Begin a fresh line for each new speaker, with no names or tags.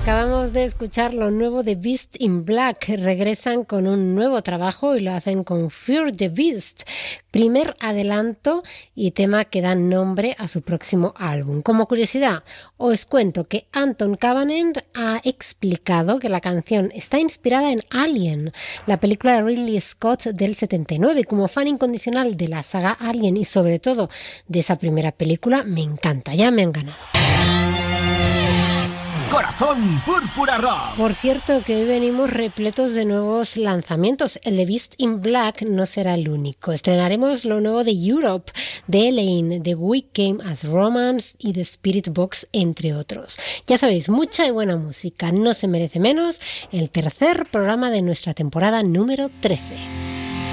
Acabamos de escuchar lo nuevo de Beast in Black. Regresan con un nuevo trabajo y lo hacen con Fear the Beast, primer adelanto y tema que da nombre a su próximo álbum. Como curiosidad, os cuento que Anton Kavanagh ha explicado que la canción está inspirada en Alien, la película de Ridley Scott del 79. Como fan incondicional de la saga Alien y sobre todo de esa primera película, me encanta, ya me han ganado.
Corazón Púrpura Rock.
Por cierto, que hoy venimos repletos de nuevos lanzamientos. El de Beast in Black no será el único. Estrenaremos lo nuevo de Europe, de Elaine, The We Came as Romance y The Spirit Box, entre otros. Ya sabéis, mucha y buena música. No se merece menos el tercer programa de nuestra temporada número 13.